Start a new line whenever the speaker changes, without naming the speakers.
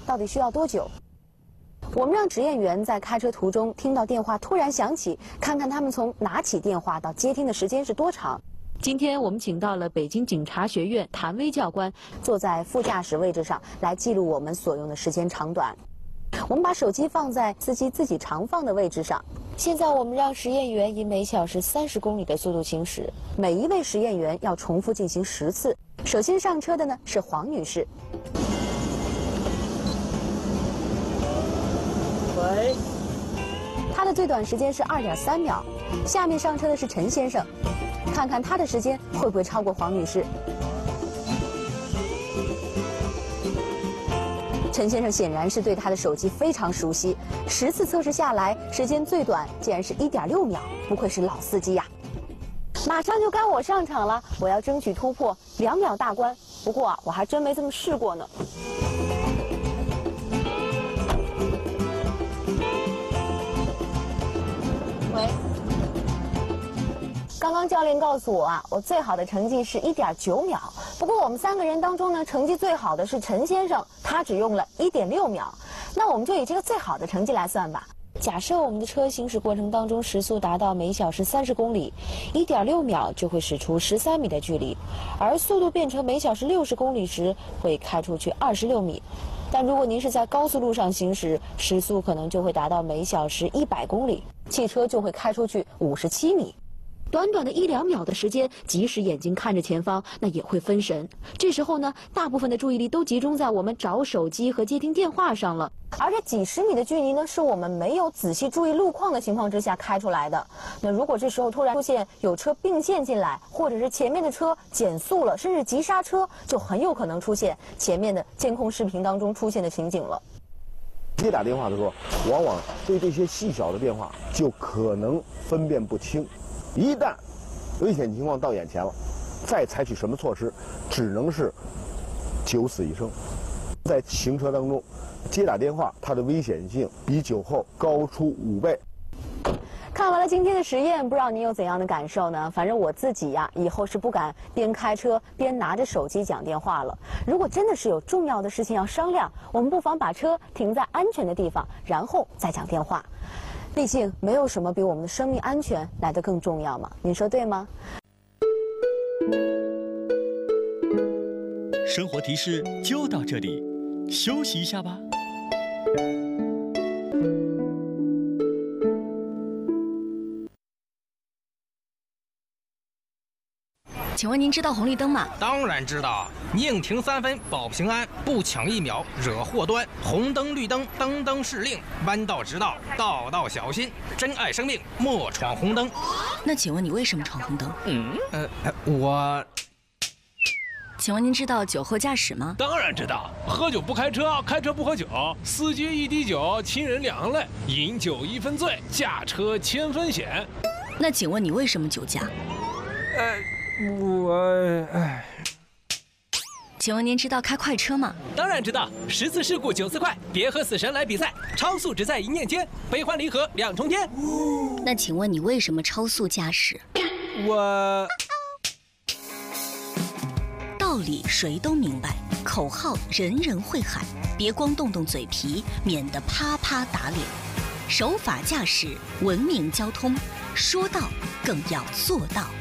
到底需要多久？我们让值验员在开车途中听到电话突然响起，看看他们从拿起电话到接听的时间是多长。今天我们请到了北京警察学院谭威教官，坐在副驾驶位置上来记录我们所用的时间长短。我们把手机放在司机自己常放的位置上。现在我们让实验员以每小时30公里的速度行驶，每一位实验员要重复进行10次。首先上车的呢是黄女士。
喂，
她的最短时间是2.3秒。下面上车的是陈先生，看看他的时间会不会超过黄女士。陈先生显然是对他的手机非常熟悉，10次测试下来，时间最短竟然是1.6秒，不愧是老司机呀！马上就该我上场了，我要争取突破2秒大关。不过我还真没这么试过呢。喂，刚刚教练告诉我我最好的成绩是1.9秒。不过我们3个人当中呢，成绩最好的是陈先生，他只用了1.6秒。那我们就以这个最好的成绩来算吧。假设我们的车行驶过程当中时速达到每小时30公里，1.6秒就会驶出13米的距离，而速度变成每小时60公里时，会开出去26米。但如果您是在高速路上行驶，时速可能就会达到每小时100公里，汽车就会开出去57米。短短的1-2秒的时间，即使眼睛看着前方，那也会分神。这时候呢，大部分的注意力都集中在我们找手机和接听电话上了。而这几十米的距离呢，是我们没有仔细注意路况的情况之下开出来的。那如果这时候突然出现有车并线进来，或者是前面的车减速了，甚至急刹车，就很有可能出现前面的监控视频当中出现的情景了。
接打电话的时候，往往对这些细小的变化就可能分辨不清。一旦危险情况到眼前了，再采取什么措施，只能是九死一生。在行车当中，接打电话它的危险性比酒后高出5倍。
看完了今天的实验，不知道你有怎样的感受呢？反正我自己以后是不敢边开车边拿着手机讲电话了。如果真的是有重要的事情要商量，我们不妨把车停在安全的地方，然后再讲电话。毕竟没有什么比我们的生命安全来得更重要嘛，您说对吗？
生活提示就到这里，休息一下吧。
请问您知道红绿灯吗？
当然知道，宁停3分保平安，不抢1秒惹祸端。红灯绿灯，灯灯是令，弯道直道，道道小心。珍爱生命，莫闯红灯。
那请问你为什么闯红灯？
我……
请问您知道酒后驾驶吗？
当然知道，喝酒不开车，开车不喝酒，司机一滴酒，亲人两行泪，饮酒1分醉，驾车1000分险。
那请问你为什么酒驾？请问您知道开快车吗？
当然知道，10次事故9次快，别和死神来比赛，超速只在一念间，悲欢离合2重天。
那请问你为什么超速驾驶？道理谁都明白，口号人人会喊，别光动动嘴皮，免得啪啪打脸。守法驾驶，文明交通，说到更要做到。